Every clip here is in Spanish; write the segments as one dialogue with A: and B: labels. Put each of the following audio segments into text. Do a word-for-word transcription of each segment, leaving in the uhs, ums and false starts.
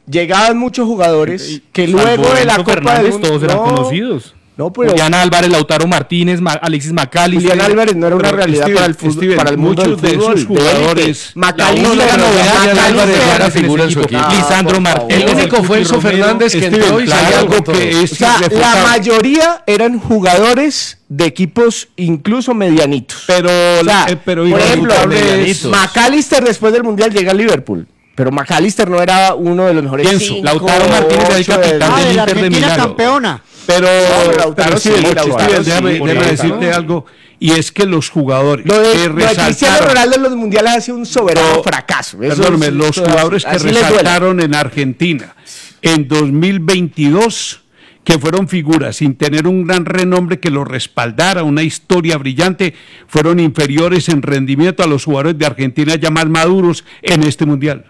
A: llegaban muchos jugadores que
B: Salvo
A: luego de la
B: Enzo
A: Copa
B: Fernández,
A: del Mundo...
B: todos eran
A: no,
B: conocidos.
A: No, pero
B: Julián Álvarez, Lautaro Martínez, Ma- Alexis McAllister.
A: Julián Álvarez no era una
C: Pero,
A: realidad
C: Steven,
A: para el fútbol,
C: Steven,
A: para el mundo del
C: muchos de
A: fútbol.
C: esos jugadores-
A: Macalister,
B: La única novedad, Julián Álvarez
D: era
B: era
D: figura en su
B: equipo.
D: equipo.
B: Lisandro
A: Ah,
B: Martínez.
D: El único fue Enzo Fernández que
C: Steven,
D: entró y
C: claro,
D: salió
C: algo
D: con todo.
C: que es
A: O sea, la
C: irrefutable.
A: mayoría eran jugadores de equipos incluso medianitos.
C: Pero,
A: O sea,
C: eh, pero
A: por ejemplo,
C: irrefutable es-
A: McAllister después del Mundial llega a Liverpool. Pero McAllister no era uno de los mejores
C: Pienso,
A: cinco,
B: Lautaro Martínez era el
A: ocho
B: capitán
A: del-
E: Ah,
B: del
E: de la
B: Inter de
E: Argentina
B: Milano.
E: campeona.
C: Pero,
A: No, Lautaro
C: pero
A: sí,
C: Steven,
A: Lautaro
C: Steven,
A: sí,
C: déjame,
A: por
C: déjame
A: Lautaro.
C: decirte algo, y es que los jugadores
A: Lo de,
C: que
A: lo de Cristiano
C: resaltaron,
A: Ronaldo en los mundiales ha sido un soberano
C: Pero,
A: fracaso. Eso
C: perdóname,
A: es-
C: los
A: eso-
C: jugadores que
A: así les duele.
C: resaltaron en Argentina en dos mil veintidós, que fueron figuras sin tener un gran renombre que los respaldara, una historia brillante, fueron inferiores en rendimiento a los jugadores de Argentina ya más maduros en este mundial.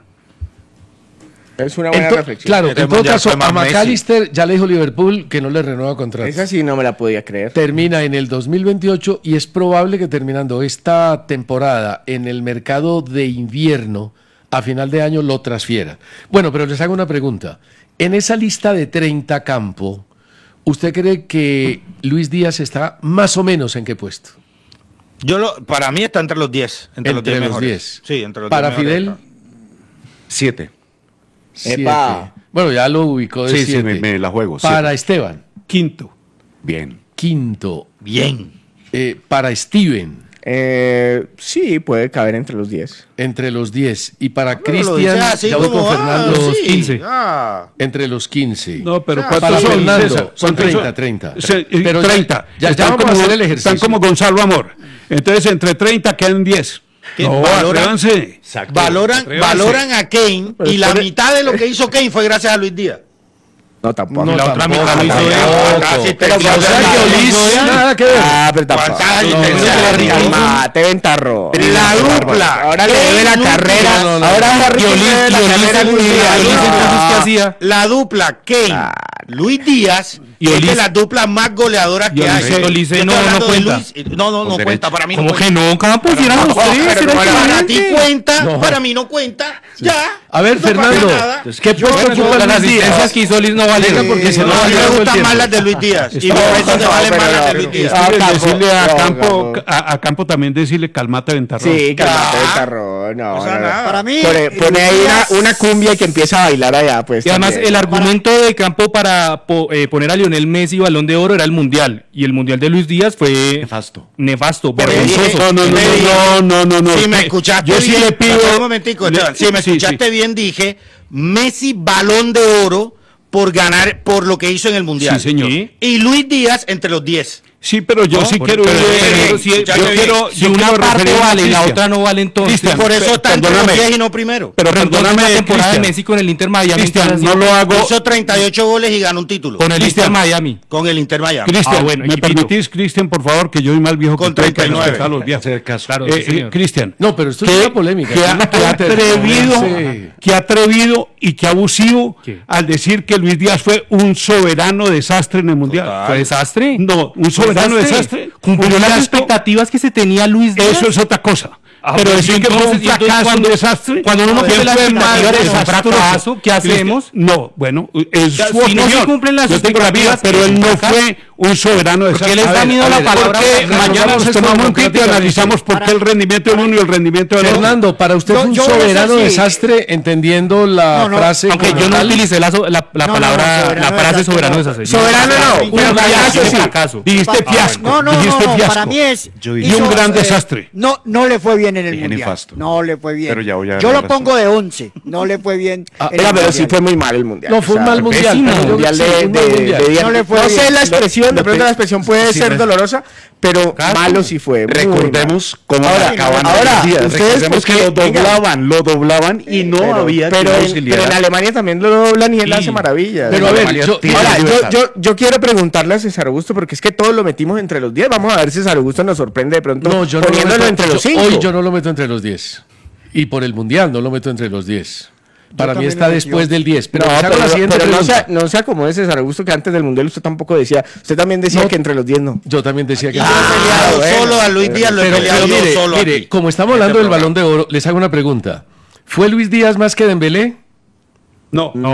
A: Es una buena
D: Ento-
A: reflexión.
D: claro,
F: Este
D: en todo
F: mundial
D: caso,
F: fue más
D: a McAllister ya le dijo Liverpool que no le renueva contrato.
A: Esa sí no me la podía creer.
D: Termina en el dos mil veintiocho y es probable que terminando esta temporada en el mercado de invierno, a final de año lo transfiera. Bueno, pero les hago una pregunta. En esa lista de treinta Campo, ¿usted cree que Luis Díaz está más o menos en qué puesto?
F: Yo lo, para mí está entre los diez. Entre, los
D: Entre
F: diez
D: los
F: mejores.
D: diez.
F: Sí, entre los
D: Para
F: diez mejores
D: Fidel,
F: está.
G: Siete.
D: siete.
A: Epa.
D: Bueno, ya lo ubicó de
G: Sí, sí,
D: siete.
G: me, me la juego.
D: Para
G: siete.
D: Esteban,
C: Quinto.
G: Bien.
D: quinto.
F: Bien.
D: Eh, para Steven,
A: Eh, sí, puede caber entre los diez.
D: entre los diez. Y para
F: Pero lo
D: Cristian,
F: dice así
D: ya voy
F: como,
D: con
F: ah,
D: Fernando,
F: sí,
B: quince.
F: ah.
D: entre los quince.
C: No, pero
F: Ah,
C: ¿cuántos
D: para
C: son,
D: Fernando,
C: César?
D: son
C: ¿Cuántos
D: treinta, treinta.
C: Se- eh,
D: Pero ya-
C: treinta.
D: ya- ya
C: están,
D: vamos a
C: como,
D: hacer el ejercicio.
C: están como Gonzalo Amor. Entonces, entre treinta quedan diez.
F: ¿Qué?
C: No,
F: Valoran-
C: atrévanse.
G: Exacto.
F: Valoran,
C: Atrévanse.
F: valoran a Kane
A: Pero
F: y la
A: espere-
F: mitad de lo que hizo Kane fue gracias a Luis Díaz.
A: No, tampoco.
D: No,
B: la otra
D: tampoco,
B: mitad lo hizo
D: tampoco.
B: él.
F: Ah, casi
A: Pero
F: te-
A: o sea que Olís-
D: nada que ver.
A: Ah, pero tampoco.
F: ¿Cuántas
A: No,
F: asistencias?
A: no, no, calmate, Ventarro.
F: La dupla.
A: Ahora le debe la
F: Kane,
A: carrera.
D: no, no, no.
A: Ahora Harry
B: Y Olís-
A: le debe la
B: y Olís
A: carrera a
B: en-
A: Luis
B: y
A: Díaz.
B: Olís
A: No.
B: entonces, ¿qué hacía?
F: La dupla Kane,
A: Ah,
F: Luis Díaz
B: Y
F: es de
B: Olise.
F: las duplas más goleadoras
C: Y
F: que hay.
C: Olise-
F: Yo
B: Olise
F: estoy
B: no- no
F: hablando de
B: cuenta.
F: Luis- No, no, no
G: Con
F: cuenta.
G: derecho.
F: Para mí no
B: ¿Cómo que
F: cuenta.
B: no, Campos? Si eran los
A: No,
B: tres,
A: pero
B: era
A: no era-
F: Para ti
B: excelente.
F: cuenta,
D: No.
F: para mí no cuenta. Ya.
D: A ver,
F: No pasa
D: Fernando,
F: nada.
D: ¿qué puesto
B: Bueno,
D: ocupa
B: las
D: Luis
B: asistencias
D: Díaz?
B: que hizo Liz no valen.
D: Venga, porque se
F: No,
D: lo va
F: a
D: a
F: mí me
D: llevar todo el
F: gustan
D: tiempo.
F: más las de Luis Díaz. Y me
A: No,
F: parece que
A: no,
F: valen
A: pero
F: más las de
A: no,
F: Luis Díaz.
A: Ah,
C: Steven,
A: Campo,
C: decirle a,
A: no,
C: Campo,
A: Campo.
C: a, a Campo también decirle calmate Ventarrón.
A: Sí, calmate,
F: Ya.
A: Ventarro. No,
F: O sea,
A: no, no.
F: nada.
E: Para mí,
A: Pone, pone ahí
E: Díaz-
A: una, una cumbia y que empieza a bailar allá, pues.
B: Y además
A: también.
B: el argumento de Campo para po- eh, poner a Lionel Messi Balón de Oro era el Mundial. Y el Mundial de Luis Díaz fue
G: Nefasto.
B: nefasto,
F: Pero
B: vergonzoso.
F: dije-
C: No, no, no,
F: Me dije-
C: no, no, no, no.
F: Si me escuchaste
C: Yo sí
F: bien,
C: le pido.
F: espera un momentico,
C: le-
F: Esteban. Si me
C: sí,
F: escuchaste
C: sí.
F: bien, dije Messi Balón de Oro por ganar, por lo que hizo en el Mundial.
C: Sí, señor.
B: Sí.
F: Y Luis Díaz entre los diez.
C: Sí, pero yo
F: No,
C: sí
F: por-
C: quiero.
F: pero-
C: ir-
F: pero-
B: si,
C: yo
F: escuchaste bien.
C: quiero.
B: si
C: yo
B: una
C: quiero
B: parte
C: referirme a
B: vale y la
C: Cristian.
B: otra no vale, entonces.
C: Cristian,
F: Por eso
C: pe-
F: está entre los
C: perdóname.
F: diez y no primero.
C: Pero
B: Pero entonces
C: perdóname,
B: la temporada de
C: Cristian.
B: Messi con el Inter Miami.
C: Cristian,
B: entonces,
C: no lo hago.
F: Hizo treinta y ocho goles y ganó un título.
B: con el
C: Cristian.
B: Inter Miami.
F: Con el Inter Miami.
C: Cristian,
B: Ah, bueno,
C: ¿me
B: equipito.
C: permitís, Cristian, por favor, que yo soy más viejo
F: Con
C: que tú,
F: treinta y nueve.
C: que respetar a los viejos?
G: Hacer caso.
B: Claro,
C: Eh,
B: sí,
C: eh,
B: señor.
C: Cristian,
D: No, pero esto es
C: ¿qué-
D: una polémica.
C: qué
D: es
C: ha,
D: una
C: qué ha atrevido,
D: Sí.
C: qué ha atrevido y qué abusivo
B: ¿Qué?
C: al decir que Luis Díaz fue un soberano desastre en el Mundial?
F: Total.
B: ¿Fue desastre?
C: No, un soberano desastre.
B: Cumplió
C: Un
B: las
C: fiasco.
B: expectativas que se tenía Luis Díaz.
C: Eso es otra cosa.
B: Ah,
C: pero
B: pues,
C: decir que fue
B: entonces-
C: un
B: y entonces
C: fracaso, un
B: cuando-
C: desastre.
B: cuando uno no
C: ¿quién
B: cumple las
C: fue más
B: expectativas, es un
C: desastroso?
B: fracaso, ¿qué hacemos?
C: No, bueno, es
B: Ya,
C: su
B: si no se
C: opinión.
B: cumplen las
C: Yo tengo la mía,
B: expectativas,
C: pero
B: es
C: él
B: un
C: no
B: fracaso.
C: fue un soberano desastre.
B: qué les
C: A
B: da
C: ver,
B: miedo
C: a
B: la
C: ver,
B: palabra
C: porque
B: fracaso?
C: mañana nos
D: Esto
C: tomamos un tinto y
D: democráticamente.
C: analizamos por qué el rendimiento del uno y el rendimiento del otro.
D: Fernando, para usted
E: Yo-
D: fue un
E: yo voy a ser
D: soberano
E: así.
D: desastre entendiendo la
E: No, no,
D: frase.
B: Aunque
D: como
B: yo no
D: tal.
B: utilicé la, so- la, la
E: No, no,
B: palabra,
E: no, soberano
B: la frase
E: desastre,
B: soberano
E: no.
B: desastre.
A: Soberano no,
E: Yo-
A: pero
E: yo-
A: fracaso
E: yo-
A: sí.
B: fracaso.
C: Dijiste
E: Pa-
C: fiasco.
E: No, no,
C: dijiste
E: no, no,
C: fiasco.
E: para mí es.
G: Yo
C: Y un gran desastre.
E: No, no le fue bien en el
G: Dije
E: mundial.
G: nefasto.
E: No le fue bien.
G: Pero ya voy a
E: Yo
G: dar
E: lo
G: la
E: pongo
G: razón.
E: de once. No le fue bien.
D: Ah,
E: en
A: Oiga,
E: el
A: pero sí
E: mundial.
A: fue muy mal el mundial.
D: No, fue un mal mundial.
B: pésimo.
D: pero
A: El
D: yo-
A: mundial
D: sí,
A: de,
D: fue un mal
A: de-
D: mundial.
A: de Díaz.
E: No le fue
A: No
E: bien.
A: sé la expresión, de pronto la expresión puede
G: Sí,
A: ser
G: me-
A: dolorosa, pero
B: Claro.
A: malo sí fue. muy
G: Recordemos cómo
A: Ahora,
G: acaban
A: ahora,
G: los días.
A: ustedes
G: Recordemos que
A: porque-
G: lo doblaban, lo doblaban y no
A: pero,
G: había
A: pero,
G: quien
A: en,
G: auxiliara.
A: pero en Alemania también lo doblan y él
G: Sí.
A: hace maravillas.
D: Pero a ver,
G: Alemania
D: yo-
G: tiene
A: Ahora, yo,
G: libertad.
A: yo, yo quiero preguntarle a César Augusto, porque es que todos lo metimos entre los diez. Vamos a ver si César Augusto nos sorprende de pronto
D: No, yo no lo
A: poniéndolo
D: meto,
A: entre los
D: yo-
A: cinco.
D: Hoy yo no lo meto entre los diez. Y por el mundial no lo meto entre los diez. Para mí
E: también
D: está
E: lo metí
D: después
E: yo.
D: del diez. Pero
A: No,
D: les hago
A: pero,
D: la siguiente
A: pero no,
D: pregunta.
A: se, no se acomode César Augusto, que antes del Mundial usted tampoco decía, usted también decía
D: No.
A: que entre los diez no.
D: Yo también decía que...
F: Yo he peleado
A: bueno.
F: solo a Luis Díaz, lo he
D: Pero,
F: peleado
D: pero
F: yo
D: mire,
F: solo
D: mire,
F: aquí.
D: como estamos
F: en
D: hablando
F: este
D: del
F: programa.
D: Balón de Oro, les hago una pregunta. ¿Fue Luis Díaz más que Dembélé?
C: No, no.